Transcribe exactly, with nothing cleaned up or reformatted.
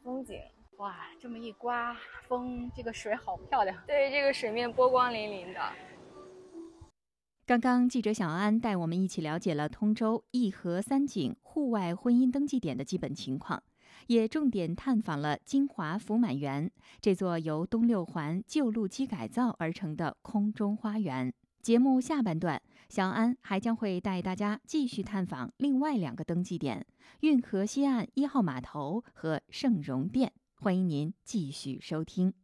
风景。 哇，这么一刮风，这个水好漂亮。 对，这个水面波光粼粼的。 刚刚记者小安带我们一起了解了通州义和三景户外婚姻登记点的基本情况，也重点探访了金华福满园，这座由东六环旧路基改造而成的空中花园。节目下半段，小安还将会带大家继续探访另外两个登记点：运河西岸一号码头和盛荣店。欢迎您继续收听。